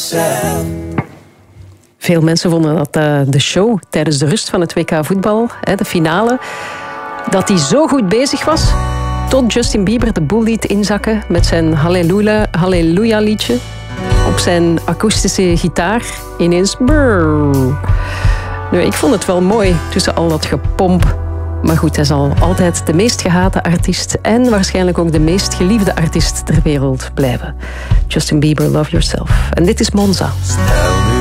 yourself. Veel mensen vonden dat de show tijdens de rust van het WK voetbal, de finale, dat die zo goed bezig was, tot Justin Bieber de boel liet inzakken met zijn Halleluja liedje op zijn akoestische gitaar. Ineens brrr. Nu, ik vond het wel mooi tussen al dat gepomp. Maar goed, hij zal altijd de meest gehate artiest en waarschijnlijk ook de meest geliefde artiest ter wereld blijven. Justin Bieber, Love Yourself. En dit is Monza.